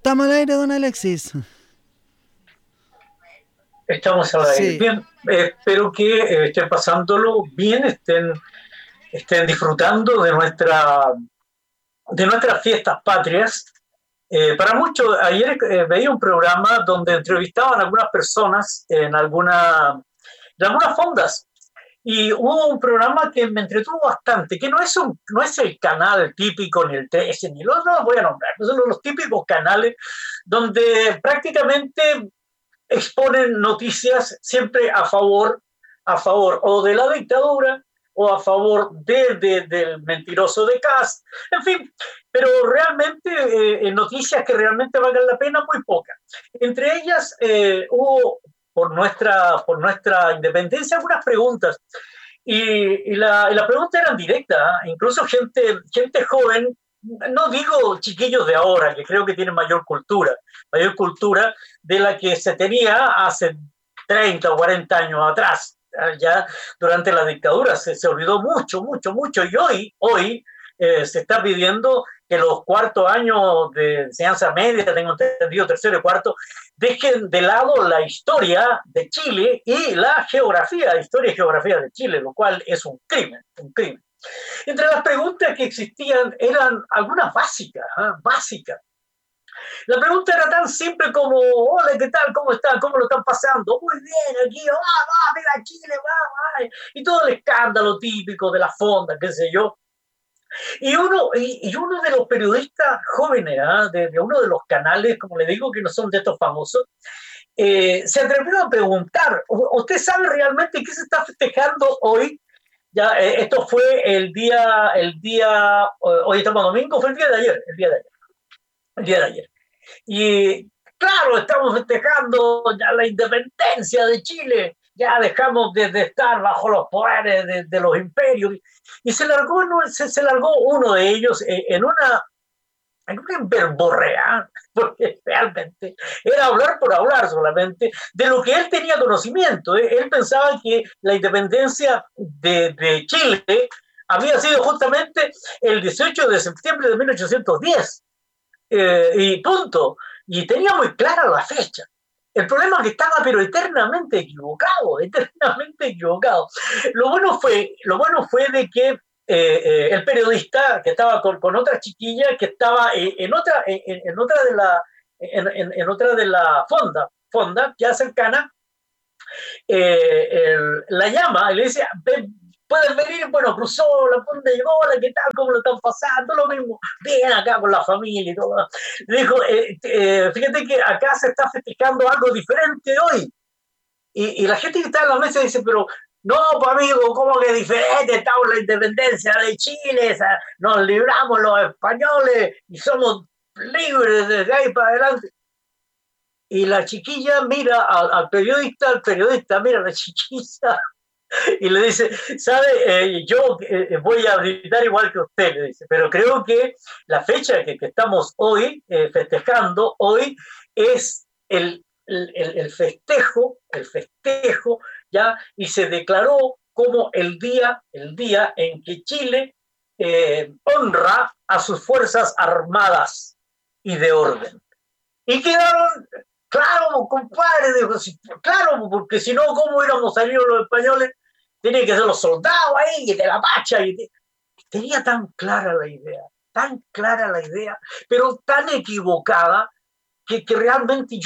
Estamos al aire, don Alexis. Estamos al aire. Sí, Bien, espero que estén pasándolo bien, estén disfrutando de nuestras fiestas patrias. Para muchos, ayer veía un programa donde entrevistaban a algunas personas en algunas fondas. Y hubo un programa que me entretuvo bastante, que no es el canal típico, ni el 13, ni los, no los voy a nombrar, no son los típicos canales donde prácticamente exponen noticias siempre a favor o de la dictadura o a favor del mentiroso de Kast, en fin, pero realmente noticias que realmente valgan la pena, muy pocas. Entre ellas hubo por nuestra independencia algunas preguntas y la pregunta era directa, ¿eh? Incluso gente joven, no digo chiquillos de ahora, que creo que tienen mayor cultura de la que se tenía hace 30 o 40 años atrás. Ya durante la dictadura se olvidó mucho, y hoy se está pidiendo que los cuartos años de enseñanza media, tengo entendido tercero y cuarto, dejen de lado la historia de Chile y la historia y geografía de Chile, lo cual es un crimen. Entre las preguntas que existían eran algunas básicas, ¿eh? Básicas. La pregunta era tan simple como, hola, ¿qué tal? ¿Cómo están? ¿Cómo lo están pasando? Muy bien, aquí, mira Chile, y todo el escándalo típico de la fonda, qué sé yo. Y uno de los periodistas jóvenes, ¿eh? De uno de los canales, como le digo, que no son de estos famosos, se atrevió a preguntar, ¿usted sabe realmente qué se está festejando hoy? Ya, esto fue hoy estamos domingo, fue el día de ayer. Y claro, estamos festejando ya la independencia de Chile, ya dejamos de estar bajo los poderes de los imperios. Y se largó uno de ellos en una verborrea, porque realmente era hablar por hablar solamente, de lo que él tenía conocimiento. Él pensaba que la independencia de Chile había sido justamente el 18 de septiembre de 1810 y punto. Y tenía muy clara la fecha. El problema es que estaba pero eternamente equivocado, eternamente equivocado. Lo bueno fue de que el periodista que estaba con otra chiquilla que estaba en otra de la fonda ya cercana, la llama y le dice, pueden venir, bueno, cruzó la punta, llegó, hola, ¿qué tal? ¿Cómo lo están pasando? Lo mismo, bien acá con la familia y todo. Le dijo, fíjate que acá se está festejando algo diferente hoy. Y la gente que está en la mesa dice, pero no, pues amigo, ¿cómo que diferente? Estamos en la independencia de Chile, nos libramos los españoles y somos libres desde ahí para adelante. Y la chiquilla mira al periodista, el periodista mira a la chiquilla y le dice, ¿sabe? Yo voy a gritar igual que usted, le dice, pero creo que la fecha que estamos hoy festejando, hoy es el festejo, ¿ya? Y se declaró como el día en que Chile honra a sus fuerzas armadas y de orden. Y quedaron, claro, compadre, dijo, claro, porque si no, ¿cómo hubiéramos salido los españoles? Tienen que ser los soldados ahí, de la pacha. Tenía tan clara la idea, pero tan equivocada que realmente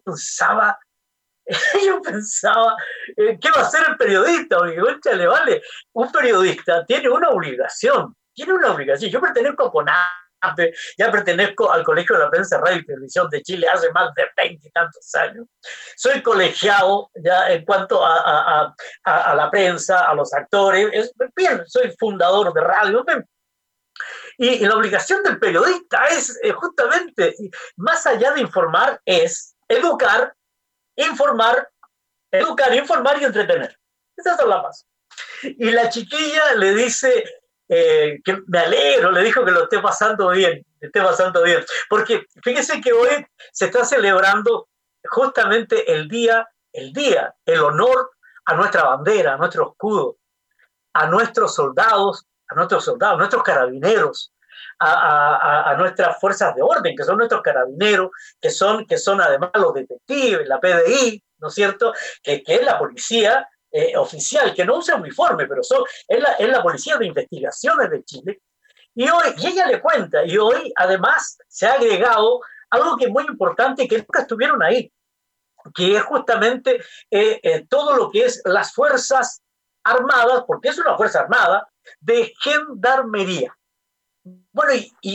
yo pensaba, ¿qué va a hacer el periodista? Oye, le vale, un periodista tiene una obligación. Yo pertenezco a CONAPE, ya pertenezco al Colegio de la Prensa, Radio y Televisión de Chile hace más de 20 y tantos años. Soy colegiado ya en cuanto a la prensa, a los actores. Bien, soy fundador de radio. Y la obligación del periodista es justamente, más allá de informar, es informar, informar y entretener. Esas son las bases. Y la chiquilla le dice que me alegro, le dijo que lo esté pasando bien. Porque fíjese que hoy se está celebrando justamente el honor a nuestra bandera, a nuestro escudo, a nuestros soldados, a nuestros carabineros, a nuestras fuerzas de orden, que son nuestros carabineros, que son además los detectives, la PDI, ¿no es cierto? Que es la policía oficial, que no usa uniforme, pero es la policía de investigaciones de Chile. Y ella le cuenta, y hoy además se ha agregado algo que es muy importante y que nunca estuvieron ahí, que es justamente todo lo que es las fuerzas armadas, porque es una fuerza armada, de gendarmería. Bueno,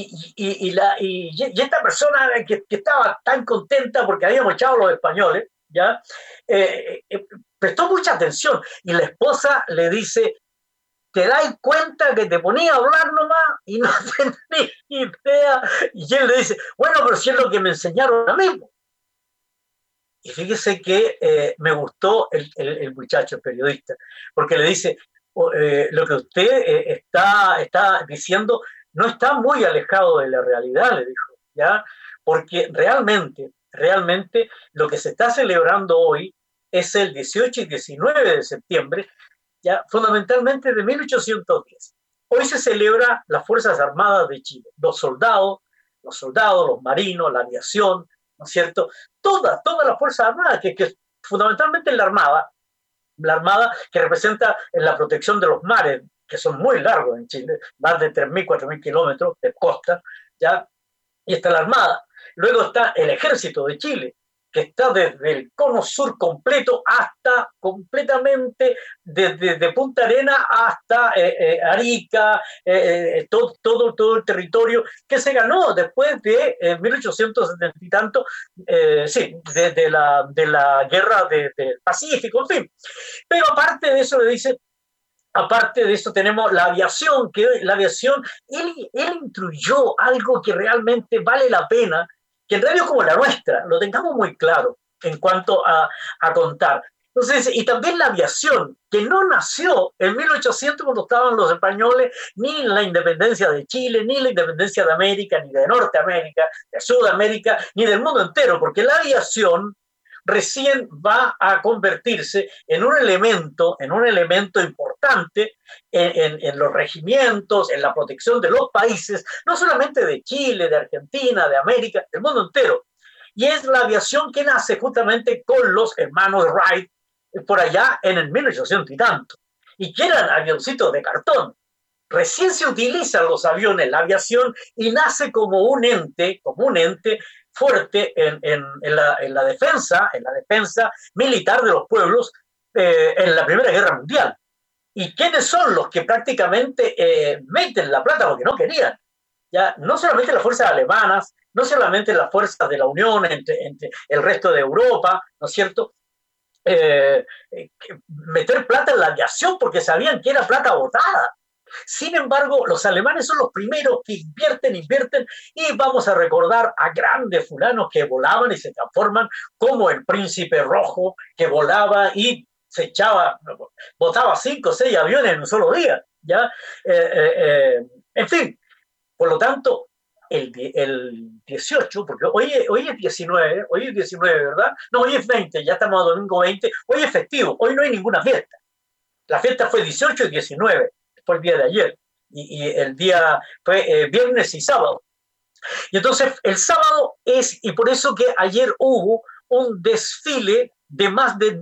y esta persona que estaba tan contenta porque habíamos echado a los españoles, ¿ya? Prestó mucha atención y la esposa le dice, ¿te das cuenta que te ponía a hablar nomás y no tenés idea? Y él le dice, bueno, pero si es lo que me enseñaron a mí. Y fíjese que me gustó el muchacho, el periodista, porque le dice, lo que usted está diciendo no está muy alejado de la realidad, le dijo, ¿ya? Porque realmente lo que se está celebrando hoy es el 18 y 19 de septiembre, ya fundamentalmente de 1810. Hoy se celebra las Fuerzas Armadas de Chile, los marinos, la aviación, ¿no es cierto? Todas las Fuerzas Armadas, que fundamentalmente la Armada que representa la protección de los mares, que son muy largos en Chile, más de 3.000, 4.000 kilómetros de costa, ¿ya? Y está la Armada. Luego está el Ejército de Chile, que está desde el cono sur completo hasta completamente, desde Punta Arena hasta Arica, todo el territorio que se ganó después de 1870 y tanto, sí, de la guerra del Pacífico, en fin. Pero aparte de eso le dice, aparte de eso tenemos la aviación, que la aviación, él instruyó algo que realmente vale la pena, que en radio como la nuestra lo tengamos muy claro en cuanto a contar. Entonces, y también la aviación, que no nació en 1800 cuando estaban los españoles, ni en la independencia de Chile, ni en la independencia de América, ni de Norteamérica, de Sudamérica, ni del mundo entero, porque la aviación recién va a convertirse en un elemento importante en los regimientos, en la protección de los países, no solamente de Chile, de Argentina, de América, del mundo entero. Y es la aviación que nace justamente con los hermanos Wright por allá en el 1800 y tanto, y que eran avioncitos de cartón. Recién se utilizan los aviones, la aviación, y nace como un ente fuerte en la defensa militar de los pueblos en la Primera Guerra Mundial. ¿Y quiénes son los que prácticamente meten la plata porque no querían? Ya, no solamente las fuerzas alemanas, no solamente las fuerzas de la Unión entre el resto de Europa, ¿no es cierto? Meter plata en la aviación porque sabían que era plata botada. Sin embargo, los alemanes son los primeros que invierten y vamos a recordar a grandes fulanos que volaban y se transforman como el príncipe rojo que volaba y se echaba, botaba 5 o 6 aviones en un solo día, ¿ya? En fin, por lo tanto, el 18, porque hoy es 19, ¿verdad? No, hoy es 20, ya estamos a domingo 20, hoy es festivo, hoy no hay ninguna fiesta. La fiesta fue 18 y 19, fue el día de ayer, y el día fue viernes y sábado. Y entonces el sábado y por eso que ayer hubo un desfile de más de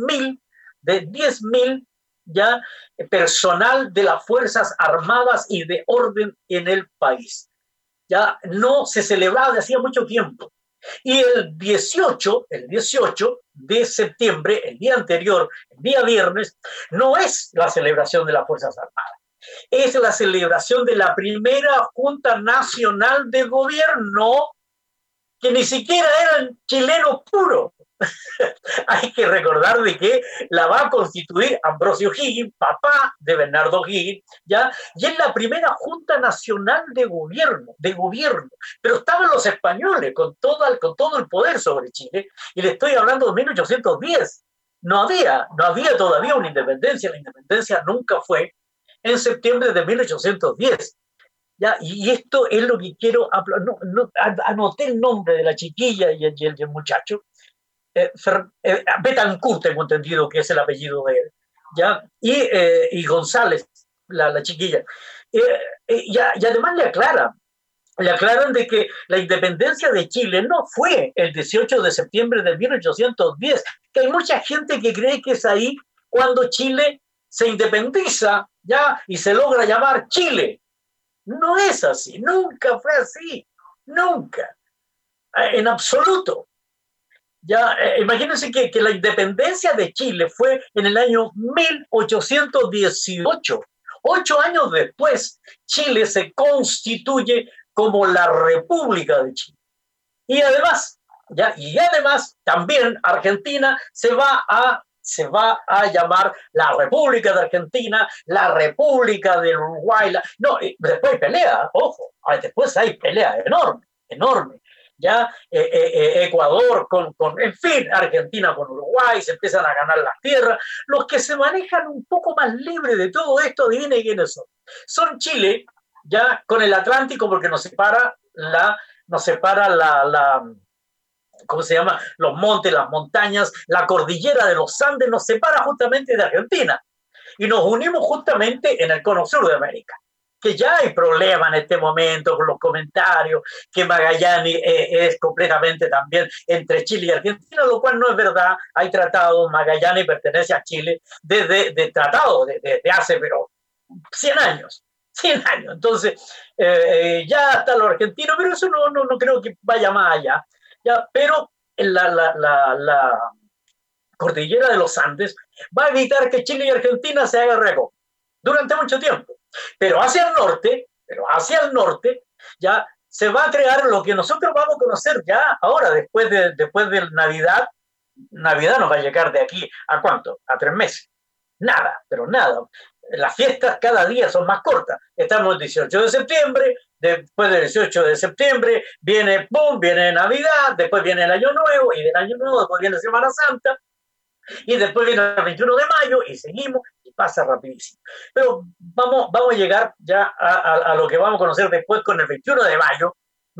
10.000 ya personal de las Fuerzas Armadas y de orden en el país. Ya no se celebraba desde hacía mucho tiempo. Y el 18 de septiembre, el día anterior, el día viernes, no es la celebración de las Fuerzas Armadas, es la celebración de la primera Junta Nacional de Gobierno, que ni siquiera eran chilenos puros. Hay que recordar de que la va a constituir Ambrosio Higgins, papá de Bernardo Higgins, ¿ya? Y es la primera Junta Nacional de Gobierno, pero estaban los españoles con todo el poder sobre Chile, y le estoy hablando de 1810. No había todavía una independencia, la independencia nunca fue en septiembre de 1810. ¿Ya? Y esto es lo que quiero, anoté el nombre de la chiquilla y el muchacho, Betancourt, tengo entendido que es el apellido de él, ¿ya? Y González, la chiquilla. Y además le aclara, le aclaran de que la independencia de Chile no fue el 18 de septiembre de 1810, que hay mucha gente que cree que es ahí cuando Chile se independiza, ¿ya? Y se logra llamar Chile. No es así, nunca fue así, nunca, en absoluto. Ya, imagínense que la independencia de Chile fue en el año 1818. 8 años después, Chile se constituye como la República de Chile. Y además, también Argentina se va a llamar la República de Argentina, la República de Uruguay. No, después hay pelea, ojo, después hay pelea enorme, enorme. Ya Ecuador en fin, Argentina con Uruguay, se empiezan a ganar las tierras. Los que se manejan un poco más libre de todo esto, adivinen quiénes son. Son Chile, ya con el Atlántico, porque nos separa la ¿cómo se llama? Los montes, las montañas, la cordillera de los Andes nos separa justamente de Argentina y nos unimos justamente en el cono sur de América. Que ya hay problema en este momento con los comentarios, que Magallanes es completamente también entre Chile y Argentina, lo cual no es verdad. Hay tratados, Magallanes pertenece a Chile desde tratado de hace, pero 100 años. 100 años. Entonces, ya está lo argentino, pero eso no creo que vaya más allá. Ya, pero la cordillera de los Andes va a evitar que Chile y Argentina se hagan récord durante mucho tiempo. Pero hacia el norte, ya se va a crear lo que nosotros vamos a conocer ya ahora, después de Navidad. Navidad nos va a llegar de aquí a ¿cuánto? A 3 meses. Nada, pero nada. Las fiestas cada día son más cortas. Estamos el 18 de septiembre, después del 18 de septiembre viene Navidad, después viene el Año Nuevo, y del Año Nuevo después viene Semana Santa, y después viene el 21 de mayo, y seguimos, y pasa rapidísimo. Pero vamos a llegar ya a lo que vamos a conocer después con el 21 de mayo,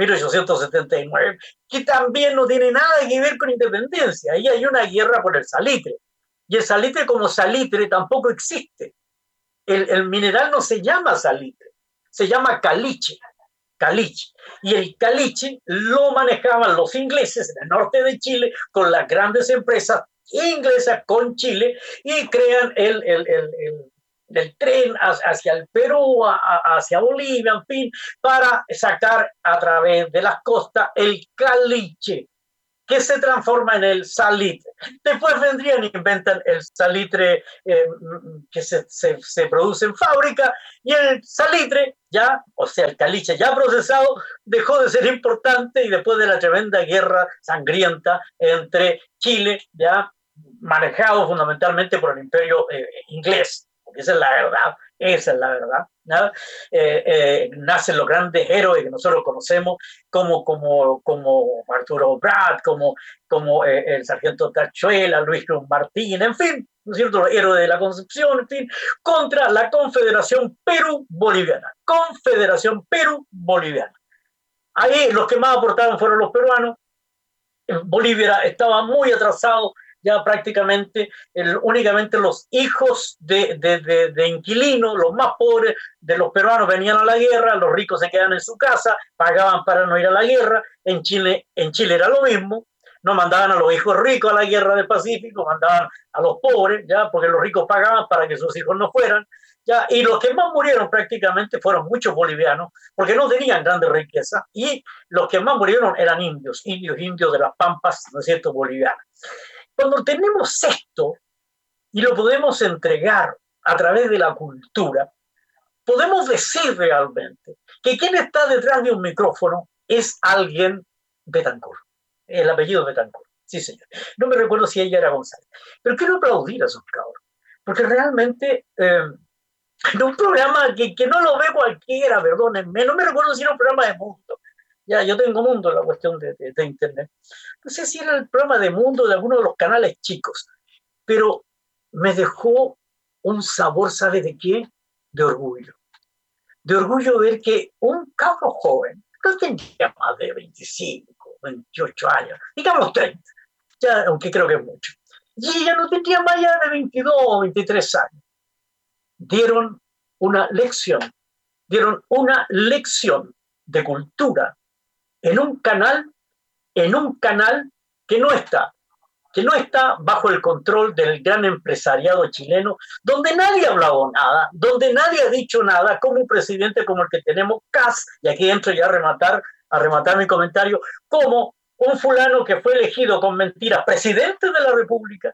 1879, que también no tiene nada que ver con independencia. Ahí hay una guerra por el salitre. Y el salitre como salitre tampoco existe. El mineral no se llama salitre, se llama caliche. Caliche. Y el caliche lo manejaban los ingleses en el norte de Chile con las grandes empresas inglesas con Chile y crean el tren hacia el Perú, hacia Bolivia, en fin, para sacar a través de las costas el caliche, que se transforma en el salitre. Después vendrían y inventan el salitre que se produce en fábrica, y el salitre ya, o sea, el caliche ya procesado, dejó de ser importante, y después de la tremenda guerra sangrienta entre Chile, ya manejado fundamentalmente por el imperio inglés, porque esa es la verdad, ¿no? Nacen los grandes héroes que nosotros conocemos como Arturo Prat, como el sargento Tachuela, Luis Cruz Martín, en fin, ¿no es cierto? Los héroes de la Concepción, en fin, contra la Confederación Perú-Boliviana. Confederación Perú-Boliviana. Ahí los que más aportaron fueron los peruanos. Bolivia estaba muy atrasado, ya prácticamente únicamente los hijos de inquilinos, los más pobres de los peruanos, venían a la guerra, los ricos se quedaban en su casa, pagaban para no ir a la guerra. En Chile era lo mismo, no mandaban a los hijos ricos a la guerra del Pacífico, mandaban a los pobres, ya, porque los ricos pagaban para que sus hijos no fueran. Ya, y los que más murieron prácticamente fueron muchos bolivianos, porque no tenían grandes riquezas, y los que más murieron eran indios de las pampas, ¿no es cierto?, bolivianas. Cuando tenemos esto y lo podemos entregar a través de la cultura, podemos decir realmente que quien está detrás de un micrófono es alguien Betancourt, el apellido Betancourt, sí señor. No me recuerdo si ella era González, pero quiero aplaudir a esos cabros, porque realmente en un programa que no lo ve cualquiera, perdónenme, no me recuerdo si era un programa de Mundo. Ya, yo tengo Mundo en la cuestión de Internet. No sé si era el programa de Mundo de alguno de los canales chicos, pero me dejó un sabor, ¿sabe de qué? De orgullo. De orgullo ver que un cabro joven, no tendría más de 25, 28 años, digamos 30, ya, aunque creo que es mucho, y ella no tendría más allá de 22 o 23 años, dieron una lección de cultura en un canal que no está bajo el control del gran empresariado chileno, donde nadie ha hablado nada, donde nadie ha dicho nada, como un presidente como el que tenemos, Kast, y aquí entro ya a rematar mi comentario, como un fulano que fue elegido con mentiras presidente de la República,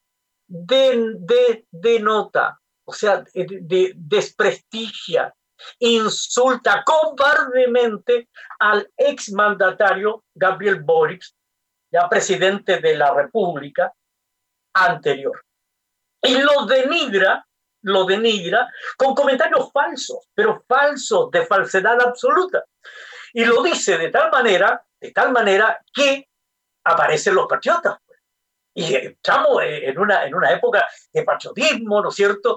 denota, o sea, desprestigia, insulta cobardemente al exmandatario Gabriel Boric, ya presidente de la República anterior. Y lo denigra con comentarios falsos, pero falsos, de falsedad absoluta. Y lo dice de tal manera que aparecen los patriotas. Y estamos en una época de patriotismo, ¿no es cierto?,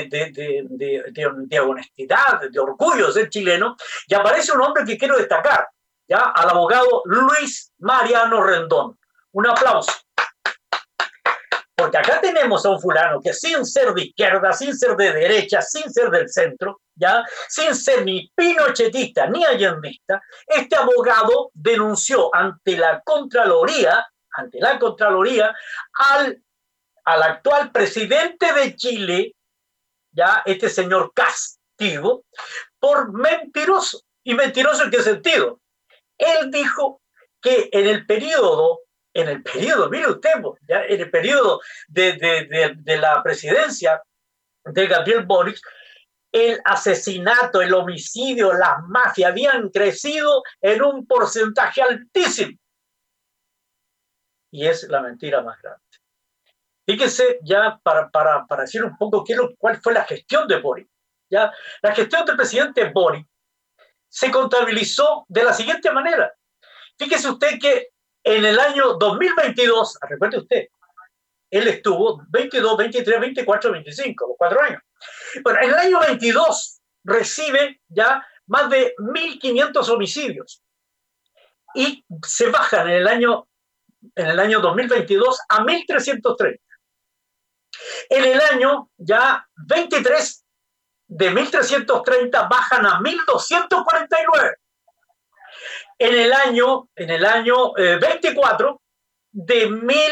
de honestidad, de orgullo de ser chileno, y aparece un hombre que quiero destacar, ya, al abogado Luis Mariano Rendón. Un aplauso. Porque acá tenemos a un fulano que sin ser de izquierda, sin ser de derecha, sin ser del centro, ya, sin ser ni pinochetista ni allendista, este abogado denunció ante la Contraloría al actual presidente de Chile, ya, este señor Castillo, por mentiroso. ¿Y mentiroso en qué sentido? Él dijo que en el periodo, mire usted, ya, en el periodo de la presidencia de Gabriel Boric, el asesinato, el homicidio, las mafias habían crecido en un porcentaje altísimo. Y es la mentira más grande. Fíjense, ya para decir un poco cuál fue la gestión de Boric. ¿Ya? La gestión del presidente Boric se contabilizó de la siguiente manera. Fíjese usted que en el año 2022, recuerde usted, él estuvo 22, 23, 24, 25, los 4 años. Bueno, en el año 22 recibe ya más de 1.500 homicidios y se bajan en el año 2022 a 1.330. En el año ya 23, de 1.330 bajan a 1.249. En el año 24, de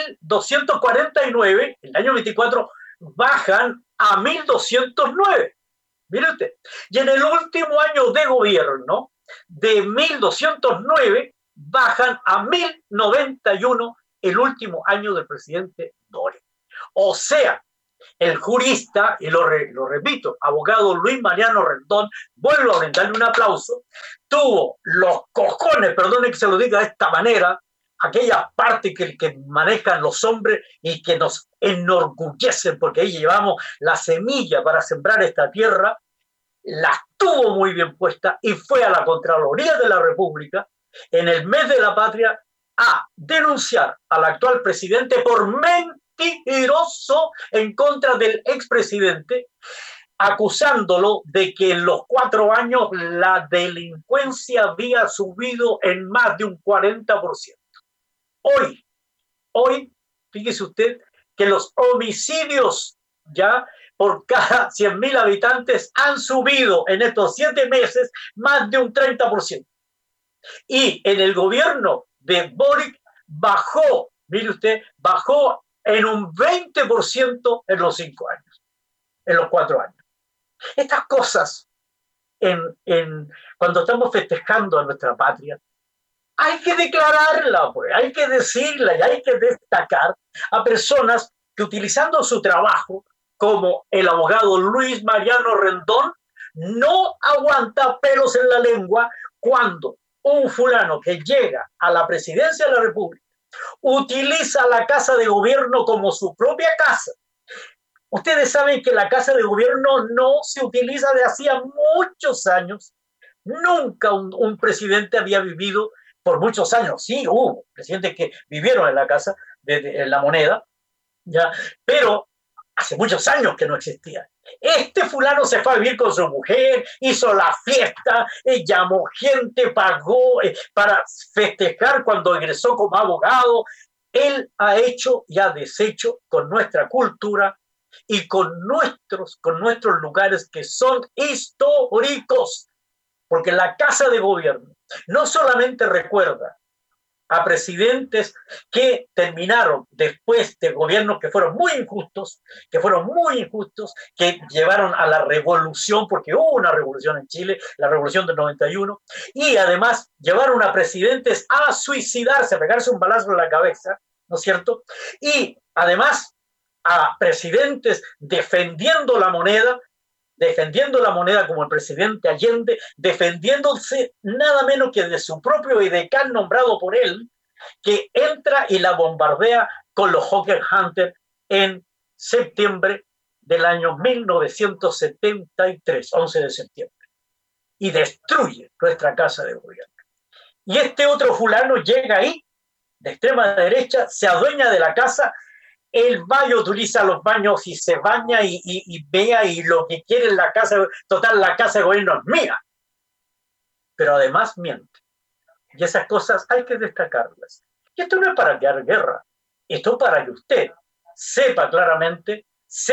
1.249, el año 24 bajan a 1.209. Mire usted. Y en el último año de gobierno, de 1.209 bajan a 1.091 el último año del presidente Boric. O sea, el jurista, y lo repito, abogado Luis Mariano Rendón, vuelvo a brindarle un aplauso, tuvo los cojones, perdone que se lo diga de esta manera, aquella parte que manejan los hombres y que nos enorgullecen, porque ahí llevamos la semilla para sembrar esta tierra, la tuvo muy bien puesta y fue a la Contraloría de la República en el mes de la patria a denunciar al actual presidente por mentiroso en contra del expresidente, acusándolo de que en los 4 años la delincuencia había subido en más de un 40%. Hoy, fíjese usted que los homicidios ya por cada 100.000 habitantes han subido en estos 7 meses más de un 30%. Y en el gobierno de Boric bajó, mire usted, bajó en un 20% en los 5 años, en los 4 años. Estas cosas, cuando estamos festejando a nuestra patria, hay que declararla, pues, hay que decirla y hay que destacar a personas que utilizando su trabajo, como el abogado Luis Mariano Rendón, no aguanta pelos en la lengua cuando un fulano que llega a la presidencia de la República utiliza la casa de gobierno como su propia casa. Ustedes saben que la casa de gobierno no se utiliza de hacía muchos años. Nunca un presidente había vivido por muchos años. Sí, hubo presidentes que vivieron en la casa de la moneda, ¿ya? Pero hace muchos años que no existía. Este fulano se fue a vivir con su mujer, hizo la fiesta, llamó gente, pagó para festejar cuando egresó como abogado. Él ha hecho y ha deshecho con nuestra cultura y con nuestros lugares que son históricos. porque la Casa de Gobierno no solamente recuerda a presidentes que terminaron después de gobiernos que fueron muy injustos, que llevaron a la revolución, porque hubo una revolución en Chile, la revolución del 91, y además llevaron a presidentes a suicidarse, a pegarse un balazo en la cabeza, ¿no es cierto? Y además a presidentes defendiendo la moneda como el presidente Allende, defendiéndose nada menos que de su propio edecán nombrado por él, que entra y la bombardea con los Hawker Hunter en septiembre del año 1973, 11 de septiembre, y destruye nuestra Casa de Gobierno. Y este otro fulano llega ahí, de extrema derecha, se adueña de la casa. Él va y utiliza los baños y se baña y vea y lo que quiere en la casa, total, la Casa de Gobierno es mía. Pero además miente. Y esas cosas hay que destacarlas. Y esto no es para crear guerra, esto es para que usted sepa claramente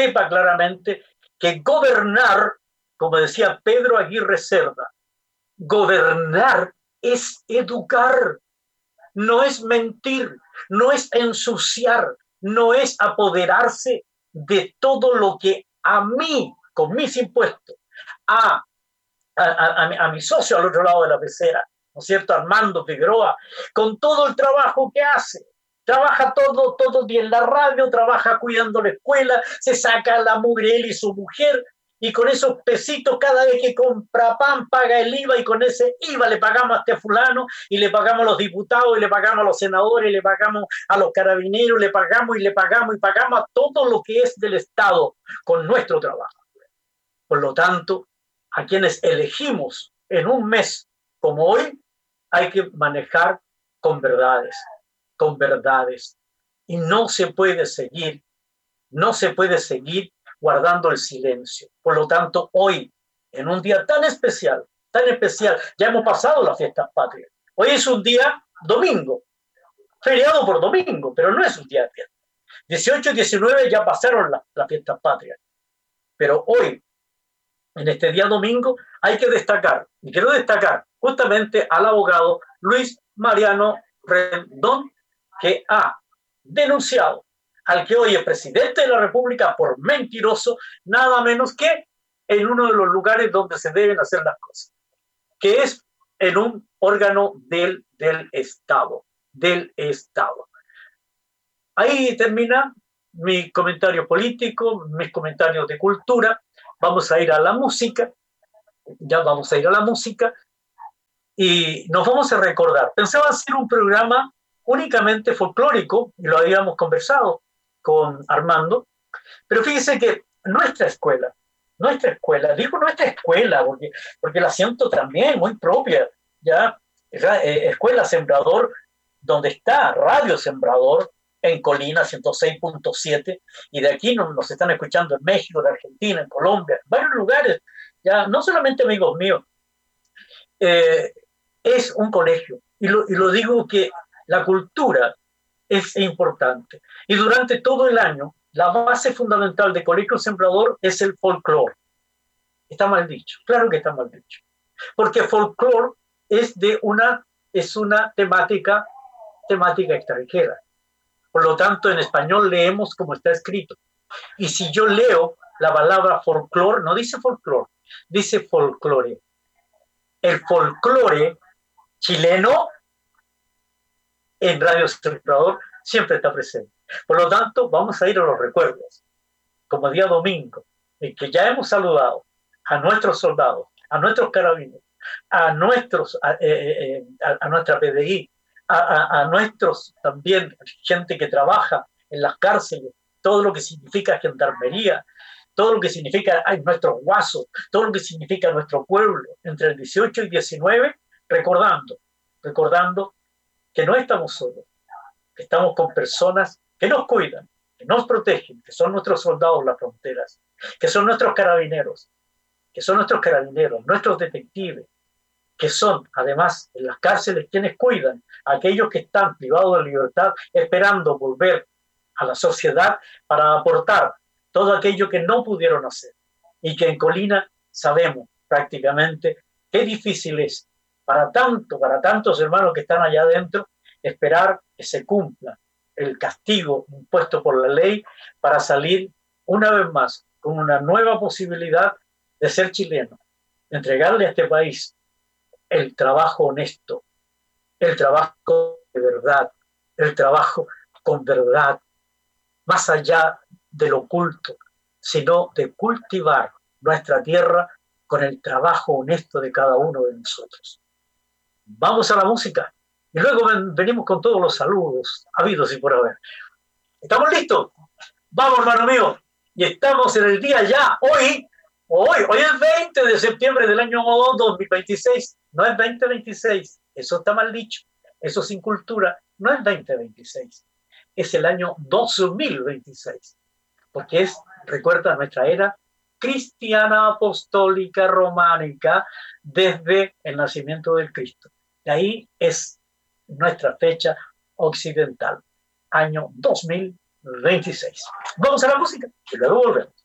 que gobernar, como decía Pedro Aguirre Cerda, gobernar es educar, no es mentir, no es ensuciar, no es apoderarse de todo lo que a mí, con mis impuestos, a mi socio al otro lado de la pecera, ¿no es cierto?, Armando Figueroa, con todo el trabajo que hace. Trabaja todo el día en la radio, trabaja cuidando la escuela, se saca la mugre él y su mujer, y con esos pesitos cada vez que compra pan paga el IVA, y con ese IVA le pagamos a este fulano, y le pagamos a los diputados, y le pagamos a los senadores, y le pagamos a los carabineros, le pagamos a todo lo que es del Estado con nuestro trabajo. Por lo tanto, a quienes elegimos en un mes como hoy, hay que manejar con verdades, y no se puede seguir guardando el silencio. Por lo tanto, hoy, en un día tan especial, ya hemos pasado las fiestas patrias. Hoy es un día domingo, feriado por domingo, pero no es un día de fiesta. 18 y 19 ya pasaron las fiestas patrias. Pero hoy, en este día domingo, hay que destacar, y quiero destacar justamente al abogado Luis Mariano Rendón, que ha denunciado al que hoy es presidente de la República por mentiroso, nada menos que en uno de los lugares donde se deben hacer las cosas, que es en un órgano del Estado. Ahí termina mi comentario político, mis comentarios de cultura. Vamos a ir a la música, y nos vamos a recordar. Pensaba hacer un programa únicamente folclórico, y lo habíamos conversado con Armando, pero fíjese que nuestra escuela, digo nuestra escuela, porque la siento también muy propia, Escuela Sembrador, donde está Radio Sembrador, en Colina 106.7, y de aquí nos están escuchando en México, en Argentina, en Colombia, en varios lugares, ya no solamente amigos míos. Es un colegio, y lo digo que la cultura es importante, y durante todo el año la base fundamental de Colegio Sembrador es el folclore. Está mal dicho, claro que está mal dicho, porque folclore es una temática extranjera. Por lo tanto, en español leemos como está escrito. Y si yo leo la palabra folclore, no dice folclore, dice folclore. El folclore chileno en Radio Sembrador siempre está presente. Por lo tanto, vamos a ir a los recuerdos, como día domingo, en que ya hemos saludado a nuestros soldados, a nuestros carabineros, a nuestra PDI, a nuestros también gente que trabaja en las cárceles, todo lo que significa gendarmería, todo lo que significa nuestros guasos, todo lo que significa nuestro pueblo, entre el 18 y 19, recordando que no estamos solos, que estamos con personas que nos cuidan, que nos protegen, que son nuestros soldados en las fronteras, que son nuestros carabineros, nuestros detectives, que son, además, en las cárceles quienes cuidan a aquellos que están privados de libertad, esperando volver a la sociedad para aportar todo aquello que no pudieron hacer, y que en Colina sabemos prácticamente qué difícil es para tantos hermanos que están allá adentro, esperar que se cumpla el castigo impuesto por la ley para salir una vez más con una nueva posibilidad de ser chileno, de entregarle a este país el trabajo honesto, el trabajo de verdad, el trabajo con verdad, más allá del oculto, sino de cultivar nuestra tierra con el trabajo honesto de cada uno de nosotros. Vamos a la música y luego venimos con todos los saludos habidos y por haber. ¿Estamos listos? Vamos, hermano mío. Y estamos en el día ya, hoy es 20 de septiembre del año 2026, no es 2026, eso está mal dicho, eso sin cultura, no es 2026, es el año 2026, porque recuerda nuestra era cristiana, apostólica, románica, desde el nacimiento del Cristo. De ahí es nuestra fecha occidental, año 2026. Vamos a la música y luego volvemos.